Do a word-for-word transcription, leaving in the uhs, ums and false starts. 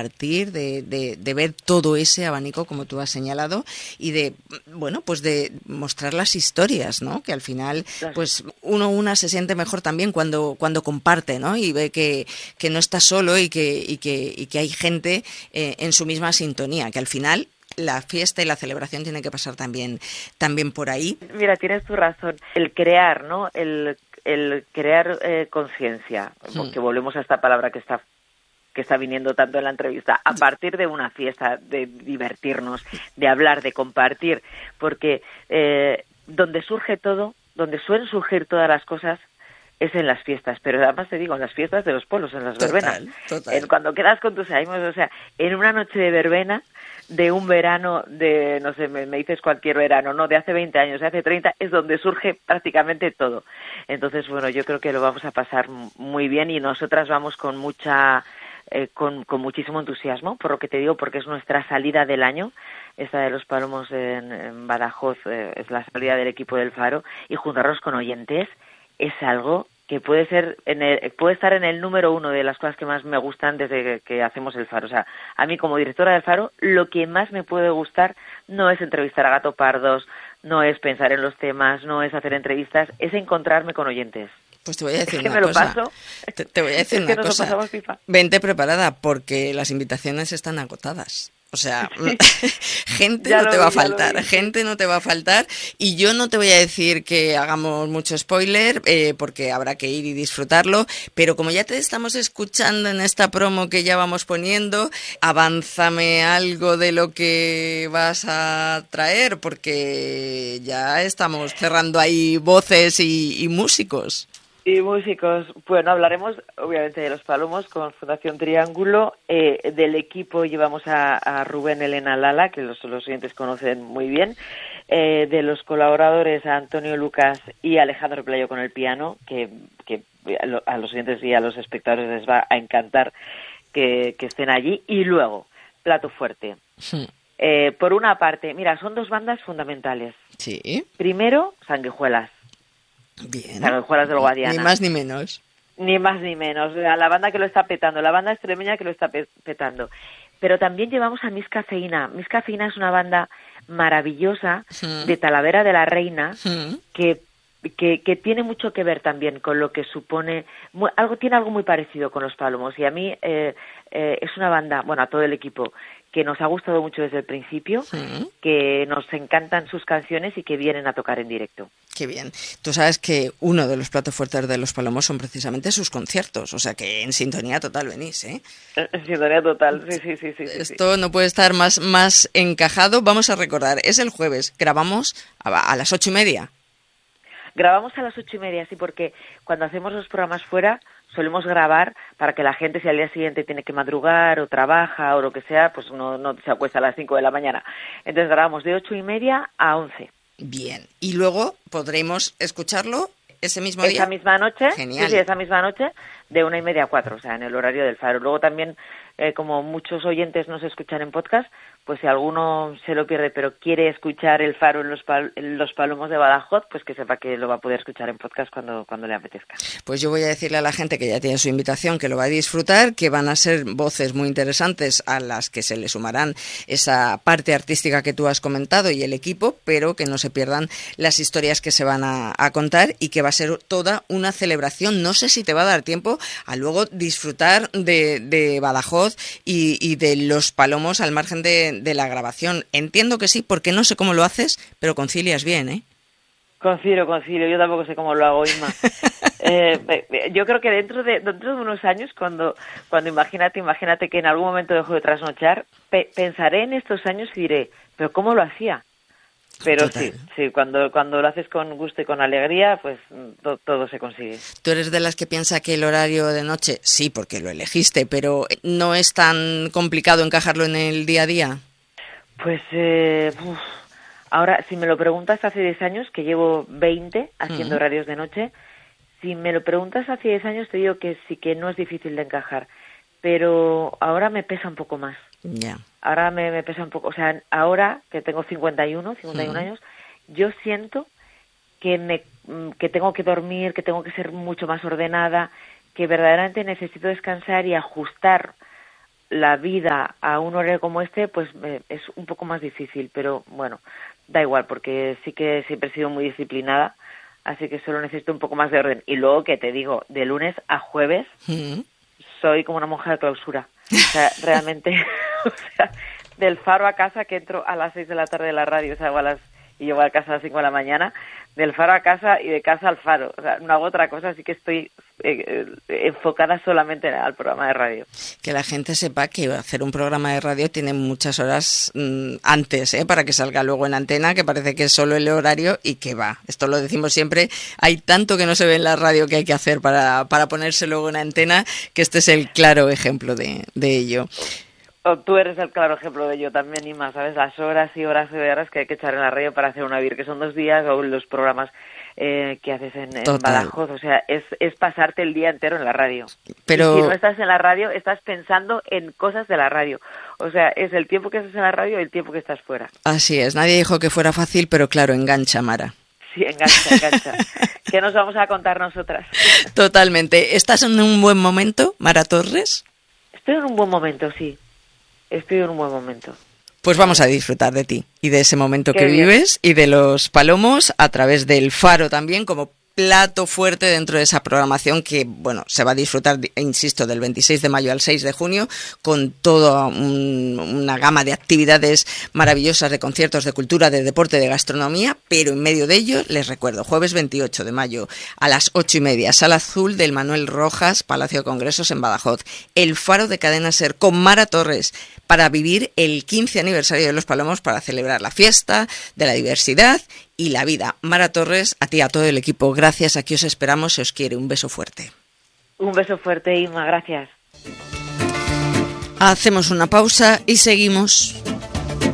compartir, de, de, de ver todo ese abanico, como tú has señalado, y de, bueno, pues de mostrar las historias, ¿no? Que al final, Claro. pues uno una se siente mejor también cuando cuando comparte, ¿no? Y ve que, que no está solo y que y que, y que hay gente eh, en su misma sintonía, que al final la fiesta y la celebración tiene que pasar también también por ahí. Mira, tienes tu razón. El crear, ¿no? El, el crear eh, conciencia, porque hmm. volvemos a esta palabra que está que está viniendo tanto en la entrevista, a partir de una fiesta, de divertirnos, de hablar, de compartir, porque eh, donde surge todo, donde suelen surgir todas las cosas, es en las fiestas, pero además te digo, en las fiestas de los pueblos, en las total, verbenas. Total. En, cuando quedas con tus amigos, o sea, en una noche de verbena, de un verano, de, no sé, me, me dices cualquier verano, no, de hace veinte años, de hace treinta, es donde surge prácticamente todo. Entonces, bueno, yo creo que lo vamos a pasar muy bien y nosotras vamos con mucha... Eh, con, con muchísimo entusiasmo, por lo que te digo, porque es nuestra salida del año. Esta de los Palomos en, en Badajoz eh, es la salida del equipo del Faro, y juntarnos con oyentes es algo que puede ser en el, puede estar en el número uno de las cosas que más me gustan desde que, que hacemos el Faro. O sea, a mí como directora del Faro, lo que más me puede gustar no es entrevistar a Gato Pardos, no es pensar en los temas, no es hacer entrevistas, es encontrarme con oyentes. Pues te voy a decir es que una me cosa. Lo paso. Te, te voy a decir es una que cosa. Vente preparada porque las invitaciones están agotadas. O sea, gente no te va a faltar, gente no te va a faltar, y yo no te voy a decir que hagamos mucho spoiler, eh, porque habrá que ir y disfrutarlo, pero como ya te estamos escuchando en esta promo que ya vamos poniendo, avánzame algo de lo que vas a traer, porque ya estamos cerrando ahí voces y, y músicos. Y músicos, bueno, hablaremos obviamente de los Palomos con Fundación Triángulo, eh, del equipo llevamos a, a Rubén Elena Lala, que los, los oyentes conocen muy bien, eh, de los colaboradores a Antonio Lucas y Alejandro Pelayo con el piano, que, que a los oyentes y a los espectadores les va a encantar que, que estén allí, y luego, plato fuerte. Sí. Eh, por una parte, mira, son dos bandas fundamentales. Sí. Primero, Sanguijuelas. Bien. Sanguijuelas del Guadiana. Ni más ni menos. Ni más ni menos. La banda que lo está petando, la banda extremeña que lo está petando. Pero también llevamos a Miss Cafeína. Miss Cafeína es una banda maravillosa mm. de Talavera de la Reina mm. que, que que tiene mucho que ver también con lo que supone... Muy, algo tiene algo muy parecido con los Palomos. Y a mí eh, eh, es una banda, bueno, a todo el equipo, que nos ha gustado mucho desde el principio, sí. que nos encantan sus canciones y que vienen a tocar en directo. Qué bien. Tú sabes que uno de los platos fuertes de los Palomos son precisamente sus conciertos, o sea que en sintonía total venís, ¿eh? En sintonía total, sí, sí, sí. sí Esto sí. no puede estar más, más encajado. Vamos a recordar, es el jueves, grabamos a, a las ocho y media. Grabamos a las ocho y media, sí, porque cuando hacemos los programas fuera solemos grabar para que la gente, si al día siguiente tiene que madrugar o trabaja o lo que sea, pues no, no se acuesta a las cinco de la mañana. Entonces grabamos de ocho y media a once. Bien, y luego podremos escucharlo ese mismo esa día. Esa misma noche, Genial. Sí, sí, esa misma noche, de una y media a cuatro, o sea, en el horario del Faro. Luego también, eh, como muchos oyentes nos escuchan en podcast, pues si alguno se lo pierde pero quiere escuchar el Faro en los, pal- en los Palomos de Badajoz, pues que sepa que lo va a poder escuchar en podcast cuando, cuando le apetezca. Pues yo voy a decirle a la gente que ya tiene su invitación, que lo va a disfrutar, que van a ser voces muy interesantes a las que se le sumarán esa parte artística que tú has comentado y el equipo, pero que no se pierdan las historias que se van a, a contar, y que va a ser toda una celebración. No sé si te va a dar tiempo a luego disfrutar de, de Badajoz y, y de los Palomos al margen de, de la grabación. Entiendo que sí, porque no sé cómo lo haces, pero concilias bien, ¿eh? Concilio, concilio. Yo tampoco sé cómo lo hago, Inma. eh, yo creo que dentro de dentro de unos años, cuando cuando imagínate, imagínate que en algún momento dejo de trasnochar, pe- pensaré en estos años y diré, ¿pero cómo lo hacía? Pero Total. sí, sí, cuando cuando lo haces con gusto y con alegría, pues to, todo se consigue. ¿Tú eres de las que piensa que el horario de noche, sí, porque lo elegiste, pero no es tan complicado encajarlo en el día a día? Pues, eh, uf, ahora, si me lo preguntas hace diez años, que llevo veinte haciendo uh-huh. horarios de noche, si me lo preguntas hace diez años te digo que sí, que no es difícil de encajar, pero ahora me pesa un poco más. Ya. Yeah. Ahora me, me pesa un poco, o sea, ahora que tengo cincuenta y uno, cincuenta y uno uh-huh. años, yo siento que me que tengo que dormir, que tengo que ser mucho más ordenada, que verdaderamente necesito descansar y ajustar la vida a un horario como este, pues eh, es un poco más difícil, pero bueno, da igual, porque sí que siempre he sido muy disciplinada, así que solo necesito un poco más de orden. Y luego, que te digo, de lunes a jueves, mm. soy como una monja de clausura. O sea, realmente, o sea, del Faro a casa, que entro a las seis de la tarde de la radio, o sea, a las, y llego a casa a las cinco de la mañana, del Faro a casa y de casa al Faro. O sea, no hago otra cosa, así que estoy eh, eh, enfocada solamente al programa de radio. Que la gente sepa que hacer un programa de radio tiene muchas horas mmm, antes, ¿eh? Para que salga luego en antena, que parece que es solo el horario y que va. Esto lo decimos siempre, hay tanto que no se ve en la radio que hay que hacer para, para ponerse luego en antena, que este es el claro ejemplo de, de ello. O tú eres el claro ejemplo de ello también, Inma, ¿sabes? Las horas y horas y horas que hay que echar en la radio para hacer una V I R, que son dos días, o los programas eh, que haces en, en Badajoz. O sea, es, es pasarte el día entero en la radio. Pero y si no estás en la radio, estás pensando en cosas de la radio. O sea, es el tiempo que estás en la radio y el tiempo que estás fuera. Así es, nadie dijo que fuera fácil, pero claro, engancha, Mara. Sí, engancha, engancha. ¿Qué nos vamos a contar nosotras? Totalmente. ¿Estás en un buen momento, Mara Torres? Estoy en un buen momento, sí. Estoy en un buen momento. Pues vamos a disfrutar de ti y de ese momento Qué que bien. vives y de los palomos a través del Faro también, como plato fuerte dentro de esa programación que, bueno, se va a disfrutar, insisto, del veintiséis de mayo al seis de junio, con toda un, una gama de actividades maravillosas, de conciertos, de cultura, de deporte, de gastronomía, pero en medio de ello, les recuerdo, jueves veintiocho de mayo a las ocho y media, Sala Azul del Manuel Rojas, Palacio de Congresos en Badajoz, el Faro de Cadena SER con Mara Torres, para vivir el quince aniversario de Los Palomos, para celebrar la fiesta de la diversidad y la vida. Mara Torres, a ti y a todo el equipo, gracias, aquí os esperamos, se os quiere, un beso fuerte. Un beso fuerte, Inma, gracias. Hacemos una pausa y seguimos.